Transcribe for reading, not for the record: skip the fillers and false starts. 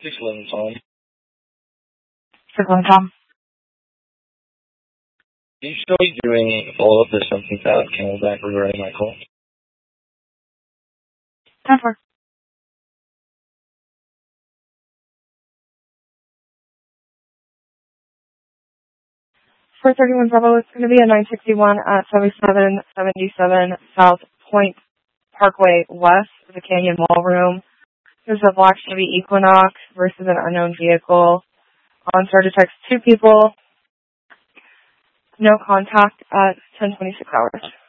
611 Tom. 611 Tom. Are you still doing a follow-up to something about Camelback regarding my call? 10-4. For 31 Bravo, it's going to be a 961 at 7777 South Point Parkway West, the Canyon Mall Room. There's a black Chevy Equinox versus an unknown vehicle. OnStar detects 2 people. No contact at 10:26 hours.